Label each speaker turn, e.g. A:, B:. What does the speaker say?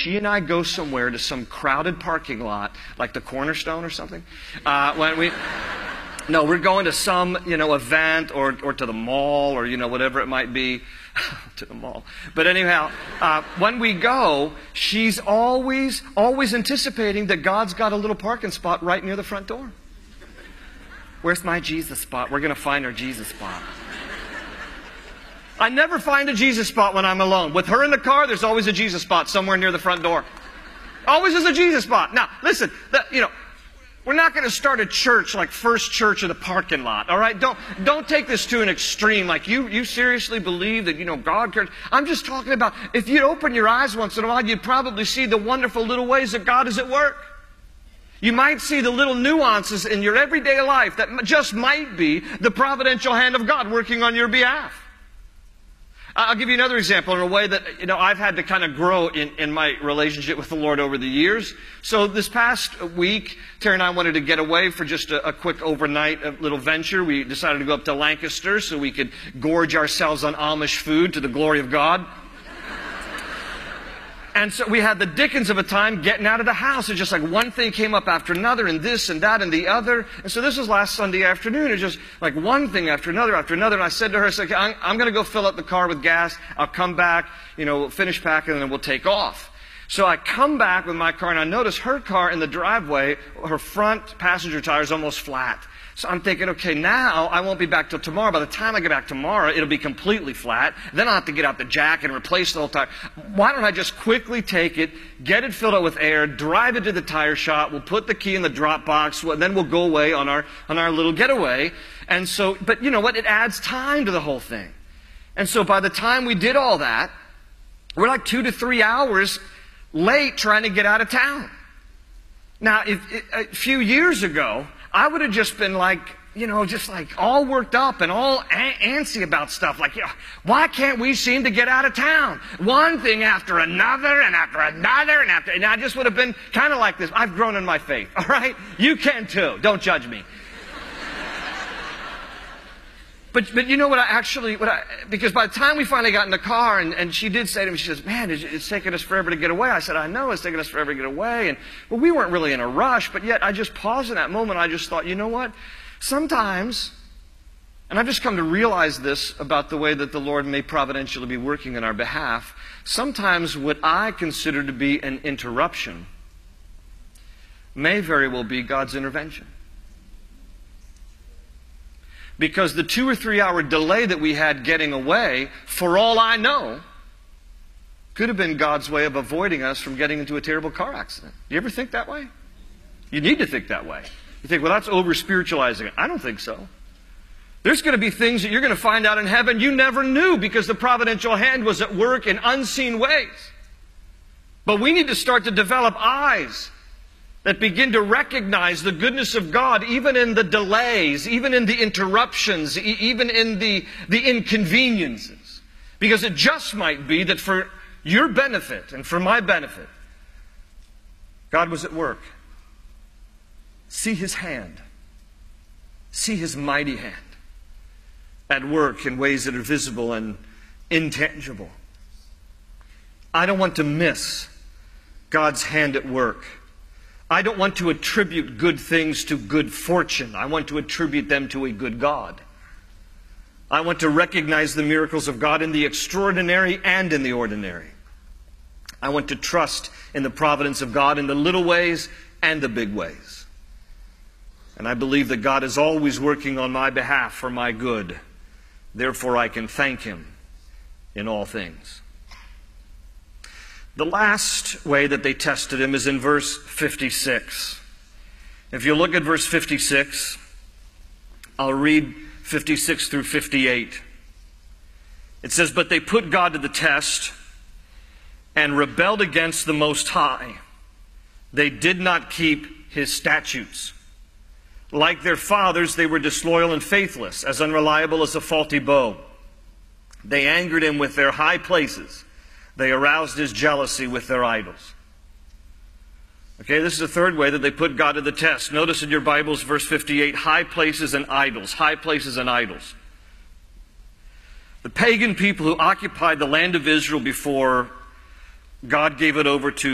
A: she and I go somewhere to some crowded parking lot, like the Cornerstone or something, no, we're going to some, event or to the mall or, whatever it might be. To the mall. But anyhow, when we go, she's always anticipating that God's got a little parking spot right near the front door. Where's my Jesus spot? We're going to find our Jesus spot. I never find a Jesus spot when I'm alone. With her in the car, there's always a Jesus spot somewhere near the front door. Always is a Jesus spot. Now, listen, we're not going to start a church like First Church in the parking lot, all right? Don't take this to an extreme, like you seriously believe that, God cares. I'm just talking about, if you'd open your eyes once in a while, you'd probably see the wonderful little ways that God is at work. You might see the little nuances in your everyday life that just might be the providential hand of God working on your behalf. I'll give you another example in a way that, I've had to kind of grow in my relationship with the Lord over the years. So this past week, Terry and I wanted to get away for just a quick overnight little venture. We decided to go up to Lancaster so we could gorge ourselves on Amish food to the glory of God. And so we had the dickens of a time getting out of the house. It's just like one thing came up after another, and this and that and the other. And so this was last Sunday afternoon. It's just like one thing after another after another. And I said to her, I'm going to go fill up the car with gas. I'll come back, finish packing, and then we'll take off. So I come back with my car, and I notice her car in the driveway, her front passenger tire is almost flat. So I'm thinking, okay, now I won't be back till tomorrow. By the time I get back tomorrow, it'll be completely flat. Then I'll have to get out the jack and replace the whole tire. Why don't I just quickly take it, get it filled up with air, drive it to the tire shop, we'll put the key in the drop box, then we'll go away on our little getaway. And so, but you know what? It adds time to the whole thing. And so by the time we did all that, we're like 2 to 3 hours late trying to get out of town. Now, a few years ago, I would have just been like, just like all worked up and all antsy about stuff. Like, why can't we seem to get out of town? One thing after another and after another and I just would have been kind of like this. I've grown in my faith, all right? You can too. Don't judge me. But you know what because by the time we finally got in the car, and she did say to me, she says, man, it's taking us forever to get away. I said, I know it's taking us forever to get away. And well, we weren't really in a rush, but yet I just paused in that moment. I just thought, you know what? Sometimes, and I've just come to realize this about the way that the Lord may providentially be working on our behalf, sometimes what I consider to be an interruption may very well be God's intervention. Because the 2 or 3 hour delay that we had getting away, for all I know, could have been God's way of avoiding us from getting into a terrible car accident. Do you ever think that way? You need to think that way. You think, well, that's over-spiritualizing it. I don't think so. There's going to be things that you're going to find out in heaven you never knew because the providential hand was at work in unseen ways. But we need to start to develop eyes that begin to recognize the goodness of God, even in the delays, even in the interruptions, even in the inconveniences. Because it just might be that for your benefit and for my benefit, God was at work. See His hand. See His mighty hand at work in ways that are visible and intangible. I don't want to miss God's hand at work. I don't want to attribute good things to good fortune. I want to attribute them to a good God. I want to recognize the miracles of God in the extraordinary and in the ordinary. I want to trust in the providence of God in the little ways and the big ways. And I believe that God is always working on my behalf for my good. Therefore, I can thank Him in all things. The last way that they tested Him is in verse 56. If you look at verse 56, I'll read 56 through 58. It says, but they put God to the test and rebelled against the Most High. They did not keep His statutes. Like their fathers, they were disloyal and faithless, as unreliable as a faulty bow. They angered Him with their high places. They aroused His jealousy with their idols. Okay, this is the third way that they put God to the test. Notice in your Bibles, verse 58, high places and idols. High places and idols. The pagan people who occupied the land of Israel before God gave it over to